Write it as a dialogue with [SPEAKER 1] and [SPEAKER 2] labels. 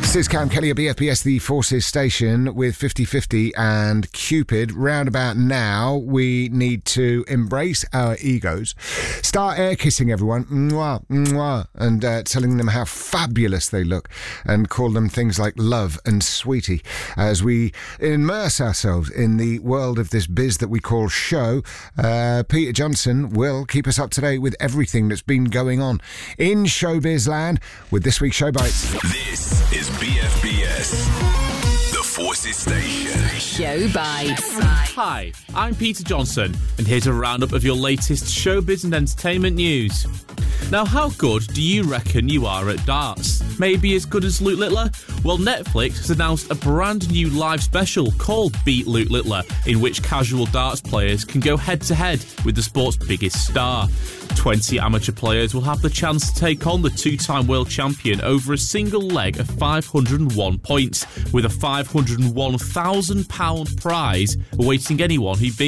[SPEAKER 1] This is Cam Kelly at BFBS, the Forces station, with 50/50 and Cupid. Round about now, we need to embrace our egos, start air kissing everyone, mwah, mwah, and telling them how fabulous they look, and call them things like love and sweetie, as we immerse ourselves in the world of this biz that we call show. Peter Johnson will keep us up to date with everything that's been going on in showbiz land with this week's Show Bites.
[SPEAKER 2] This is BFBS, the Forces station.
[SPEAKER 3] Show Bites.
[SPEAKER 4] Hi, I'm Peter Johnson, and here's a roundup of your latest showbiz and entertainment news. Now, how good do you reckon you are at darts? Maybe as good as Luke Littler? Well, Netflix has announced a brand new live special called Beat Luke Littler, in which casual darts players can go head-to-head with the sport's biggest star. 20 amateur players will have the chance to take on the two-time world champion over a single leg of 501 points, with a £501,000 prize awaiting anyone who beats